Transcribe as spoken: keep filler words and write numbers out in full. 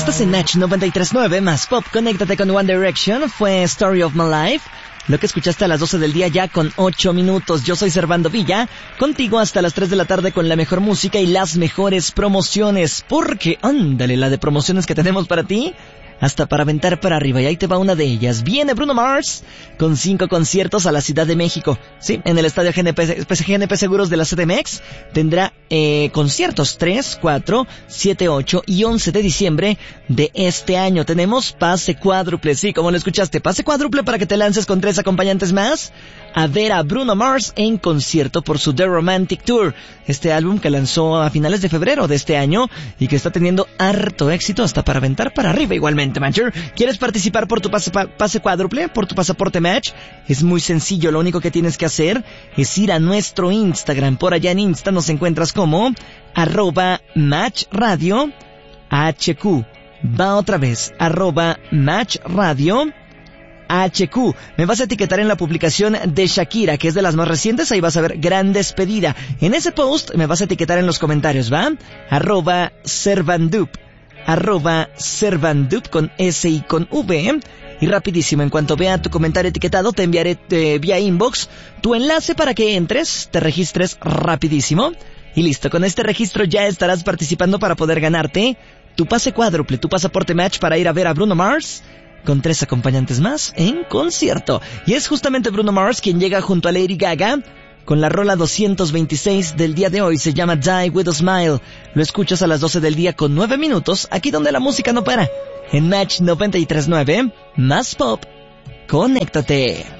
Estás en Match noventa y tres punto nueve más Pop. Conéctate con One Direction. Fue Story of My Life. Lo que escuchaste a las doce del día ya con ocho minutos. Yo soy Servando Villa, contigo hasta las tres de la tarde con la mejor música y las mejores promociones. Porque, ándale, la de promociones que tenemos para ti, hasta para aventar para arriba. Y ahí te va una de ellas. Viene Bruno Mars con cinco conciertos a la Ciudad de México. Sí, en el estadio G N P, G N P Seguros de la C D M X tendrá eh, conciertos tres, cuatro, siete, ocho y once de diciembre de este año. Tenemos pase cuádruple, sí, como lo escuchaste, pase cuádruple para que te lances con tres acompañantes más a ver a Bruno Mars en concierto por su The Romantic Tour, este álbum que lanzó a finales de febrero de este año y que está teniendo harto éxito hasta para aventar para arriba igualmente. Matcher, ¿quieres participar por tu pase, pa- pase cuádruple, por tu pasaporte Match? Es muy sencillo, lo único que tienes que hacer es ir a nuestro Instagram. Por allá en Insta nos encuentras como arroba Match Radio H Q. Va otra vez, arroba Match Radio H Q. Me vas a etiquetar en la publicación de Shakira, que es de las más recientes. Ahí vas a ver gran despedida. En ese post me vas a etiquetar en los comentarios, ¿va? Arroba Servandup. Arroba Servandup con S y con V. Y rapidísimo, en cuanto vea tu comentario etiquetado, te enviaré eh, vía inbox tu enlace para que entres, te registres rapidísimo. Y listo, con este registro ya estarás participando para poder ganarte tu pase cuádruple, tu pasaporte Match para ir a ver a Bruno Mars con tres acompañantes más en concierto. Y es justamente Bruno Mars quien llega junto a Lady Gaga con la rola doscientos veintiséis del día de hoy. Se llama Die With A Smile. Lo escuchas a las doce del día con nueve minutos, aquí donde la música no para. En Match noventa y tres punto nueve, más Pop. Conéctate.